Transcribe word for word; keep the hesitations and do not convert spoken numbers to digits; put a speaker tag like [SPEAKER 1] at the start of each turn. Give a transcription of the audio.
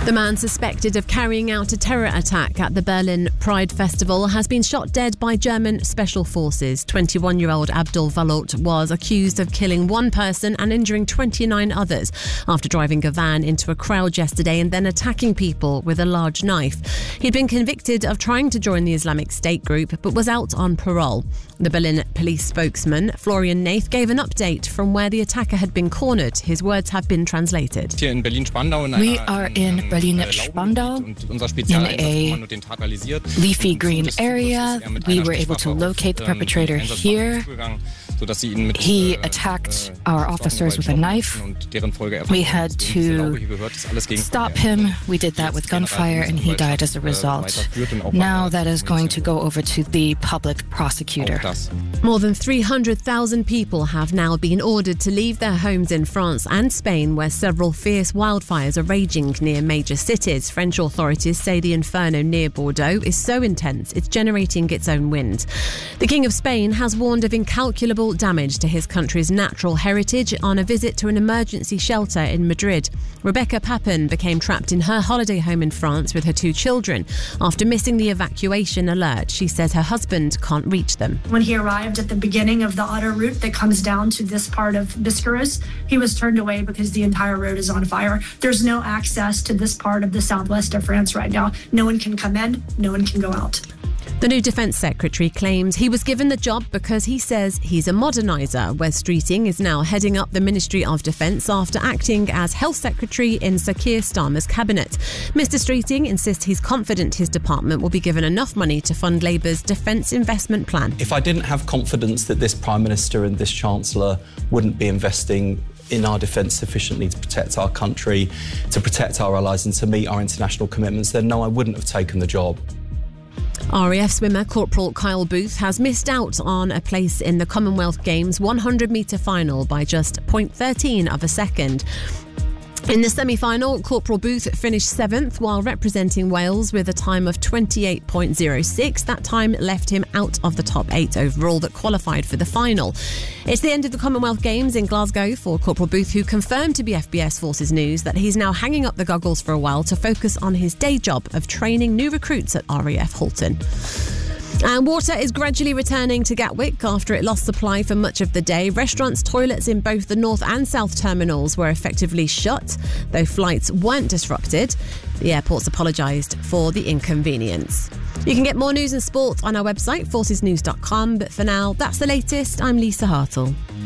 [SPEAKER 1] The man suspected of carrying out a terror attack at the Berlin Pride Festival has been shot dead by German special forces. twenty-one-year-old Abdul Valot was accused of killing one person and injuring twenty-nine others after driving a van into a crowd yesterday and then attacking people with a large knife. He'd been convicted of trying to join the Islamic State group but was out on parole. The Berlin police spokesman, Florian Nath, gave an update from where the attacker had been cornered. His words have been translated.
[SPEAKER 2] We are in Berlin-Spandau, in a leafy green area. We were able to locate the perpetrator here. He attacked our officers with a knife. We had to stop him. We did that with gunfire, and he died as a result. Now that is going to go over to the public prosecutor.
[SPEAKER 1] More than three hundred thousand people have now been ordered to leave their homes in France and Spain, where several fierce wildfires are raging near major cities. French authorities say the inferno near Bordeaux is so intense it's generating its own wind. The King of Spain has warned of incalculable damage to his country's natural heritage on a visit to an emergency shelter in Madrid. Rebecca Papin became trapped in her holiday home in France with her two children after missing the evacuation alert. She says her husband can't reach them.
[SPEAKER 3] When he arrived at the beginning of the auto route that comes down to this part of Biscarrosse, he was turned away because the entire road is on fire. There's no access to this part of the southwest of France right now. No one can come in, no one can go out.
[SPEAKER 1] The new Defence Secretary claims he was given the job because he says he's a moderniser. Wes Streeting is now heading up the Ministry of Defence after acting as Health Secretary in Sir Keir Starmer's cabinet. Mister Streeting insists he's confident his department will be given enough money to fund Labour's defence investment plan.
[SPEAKER 4] If I didn't have confidence that this Prime Minister and this Chancellor wouldn't be investing in our defence sufficiently to protect our country, to protect our allies and to meet our international commitments, then no, I wouldn't have taken the job.
[SPEAKER 1] R A F swimmer Corporal Kyle Booth has missed out on a place in the Commonwealth Games one hundred metre final by just zero point one three of a second. In the semi-final, Corporal Booth finished seventh while representing Wales with a time of twenty-eight point oh six. That time left him out of the top eight overall that qualified for the final. It's the end of the Commonwealth Games in Glasgow for Corporal Booth, who confirmed to B F B S Forces News that he's now hanging up the goggles for a while to focus on his day job of training new recruits at R A F Halton. And water is gradually returning to Gatwick after it lost supply for much of the day. Restaurants, toilets in both the north and south terminals were effectively shut, though flights weren't disrupted. The airports apologised for the inconvenience. You can get more news and sport on our website, forces news dot com. But for now, that's the latest. I'm Lisa Hartle.